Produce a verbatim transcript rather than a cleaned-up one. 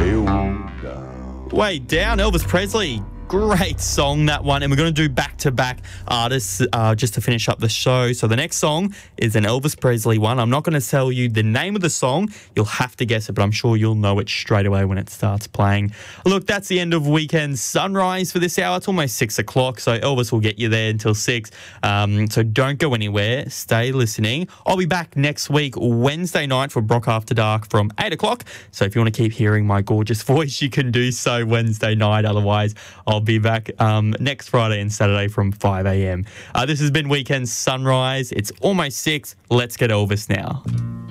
way down. Way Down, Elvis Presley. Great song, that one. And we're going to do back-to-back artists uh, just to finish up the show. So the next song is an Elvis Presley one. I'm not going to tell you the name of the song. You'll have to guess it, but I'm sure you'll know it straight away when it starts playing. Look, that's the end of Weekend Sunrise for this hour. It's almost six o'clock, so Elvis will get you there until six. Um, so don't go anywhere. Stay listening. I'll be back next week, Wednesday night, for Brock After Dark from eight o'clock. So if you want to keep hearing my gorgeous voice, you can do so Wednesday night. Otherwise, I'll be back um, next Friday and Saturday from five a.m. Uh, this has been Weekend Sunrise. It's almost six. Let's get Elvis now.